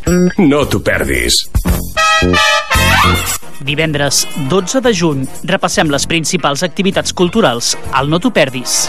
No t'ho perdis. Divendres 12 de juny repassem les principals activitats culturals al No t'ho perdis.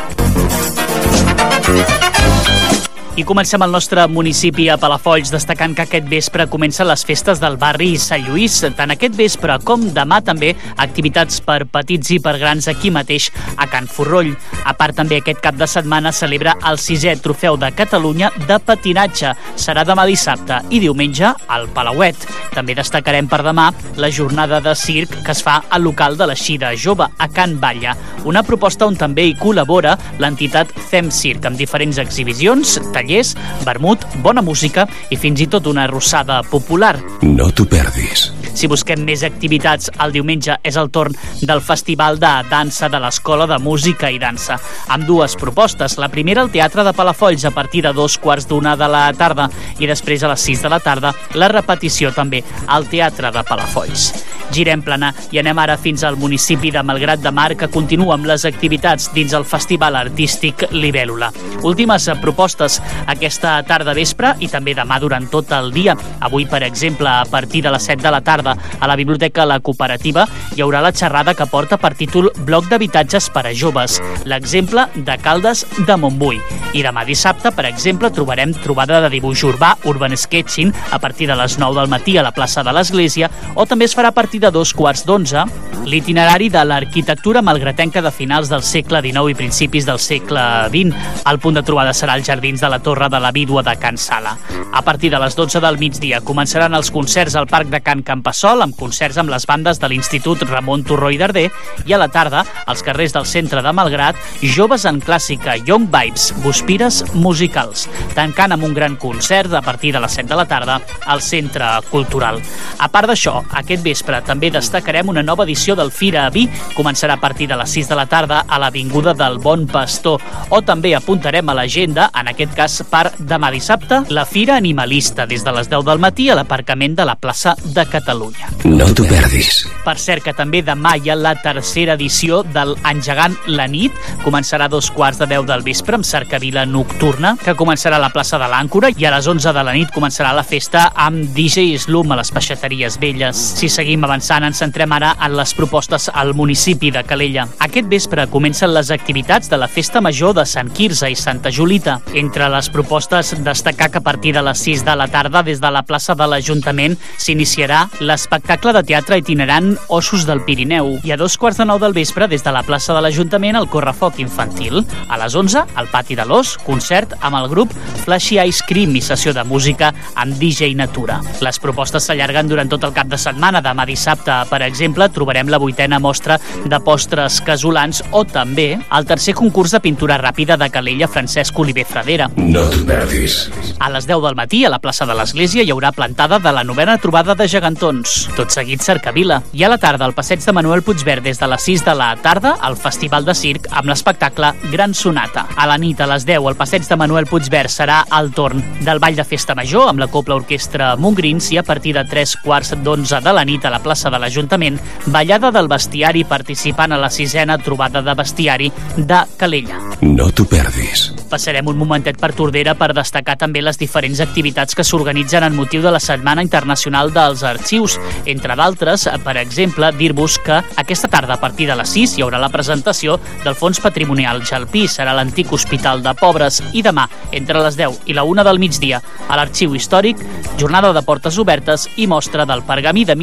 I comencem al nostre municipi a Palafolls, destacant que aquest vespre comencen les festes del barri Sant Lluís. Tant aquest vespre com demà també activitats per petits i per grans aquí mateix a Can Forroll. A part també aquest cap de setmana celebra el 6è Trofeu de Catalunya de patinatge. Serà demà dissabte i diumenge al Palauet. També destacarem per demà la jornada de circ que es fa al local de l'Eixida Jove a Can Batlle. Una proposta on també hi col·labora l'entitat Fem Circ amb diferents exhibicions, tallers, vermut, bona música i fins i tot una arrossada popular. No t'ho perdis. Si busquem més activitats, el diumenge és el torn del Festival de Dansa de l'Escola de Música i Dansa, amb dues propostes. La primera al Teatre de Palafolls a partir de 2:15 de la tarda i després a les 6 de la tarda la repetició també al Teatre de Palafolls. Girem plana i anem ara fins al municipi de Malgrat de Mar, que continua amb les activitats dins el Festival Artístic Libèl·lula. Últimes propostes aquesta tarda vespre i també demà durant tot el dia. Avui, per exemple, a partir de les 7 de la tarda a la Biblioteca La Cooperativa hi haurà la xerrada que porta per títol Bloc d'habitatges per a joves, l'exemple de Caldes de Montbui. I demà dissabte, per exemple, trobarem trobada de dibuix urbà, Urban Sketching, a partir de les 9 del matí a la plaça de l'Església, o també es farà a partir de 2:15 l'itinerari de l'arquitectura malgratenca de finals del segle XIX i principis del segle XX. El punt de trobada serà als jardins de la Torre de la Vídua de Can Sala. A partir de les 12 del migdia començaran els concerts al Parc de Can Campassol, amb concerts amb les bandes de l'Institut Ramon Turró i Darder, i a la tarda, als carrers del centre de Malgrat, joves en clàssica, Young Vibes, guspires musicals, tancant amb un gran concert a partir de les 7 de la tarda al Centre Cultural. A part d'això, aquest vespre també destacarem una nova edició del Fira Vi, començarà a partir de les 6 de la tarda a l'Avinguda del Bon Pastor, o també apuntarem a l'agenda, en aquest cas per demà dissabte, la Fira Animalista, des de les 10 del matí a l'aparcament de la plaça de Catalunya. No t'ho perdis. Per cert, que també demà hi ha la tercera edició del Engegant la nit. Començarà a 2:15 del vespre amb cercavila nocturna, que començarà a la plaça de l'Àncora, i a les 11 de la nit començarà la festa amb DJ Slum a les Peixateries Velles. Si seguim avançant, ens centrem ara en les propostes al municipi de Calella. Aquest vespre comencen les activitats de la Festa Major de Sant Quirze i Santa Julita. Entre les propostes, destacar que a partir de les 6 de la tarda, des de la plaça de l'Ajuntament, s'iniciarà l'espectacle de teatre itinerant Ossos del Pirineu. I a 2:15 del vespre, des de la plaça de l'Ajuntament, el correfoc infantil. A les 11, al Pati de l'Os, concert amb el grup Flashy Ice Cream i sessió de música amb DJ Natura. Les propostes s'allarguen durant tot el cap de setmana. Demà dissabte, per exemple, trobarem la 8a mostra de postres casolans o també el tercer concurs de pintura ràpida de Calella Francesc Oliver Fradera. No t'ho perdis. A les 10 del matí, a la plaça de l'Església, hi haurà plantada de la 9a trobada de gegantons. Tot seguit cercavila. I a la tarda, al passeig de Manuel Puigverd, des de les 6 de la tarda, al Festival de Circ amb l'espectacle Gran Sonata. A la nit, a les 10, al passeig de Manuel Puigverd serà el torn del Ball de Festa Major amb la Cobla Orquestra Montgrins, i a partir de 3:15 de la nit a la plaça de l'Ajuntament, ballada del bestiari participant a la 6a trobada de bestiari de Calella. No t'ho perdis. Passarem un momentet per Tordera per destacar també les diferents activitats que s'organitzen en motiu de la Setmana Internacional dels Arxius. Entre d'altres, per exemple, dir-vos que aquesta tarda a partir de les 6 hi haurà la presentació del Fons Patrimonial Jalpí, serà l'antic Hospital de Pobres, i demà, entre les 10 i la 1 del migdia, a l'Arxiu Històric, jornada de portes obertes i mostra del pergamí de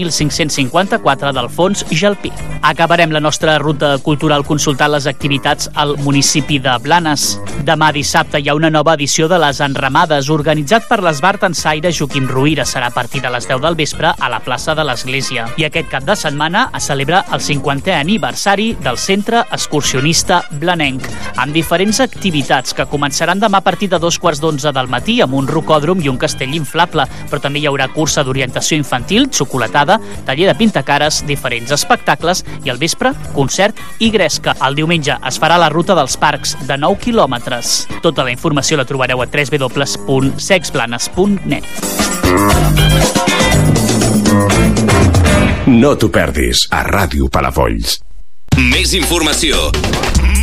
1554 del Fons Jalpí. Acabarem la nostra ruta cultural consultant les activitats al municipi de Blanes. Demà dissabte hi ha una nova edició de les Enramades, organitzat per l'Esbart Ensaire Joaquim Ruïra. Serà a partir de les 10 del vespre a la plaça de l'Església. I aquest cap de setmana es celebra el 50è aniversari del Centre Excursionista Blanenc, amb diferents activitats que començaran demà a partir de 2:15 del matí amb un rocòdrom i un castell inflable, però també hi haurà cursa d'orientació infantil, xocolatada, taller de pintacares, diferents espectacles i al vespre, concert i gresca. El diumenge es farà la ruta dels parcs de 9 quilòmetres. Tota la informació la trobareu a www.sexplanes.net. No t'ho perdis a Ràdio Palafolls. Més informació,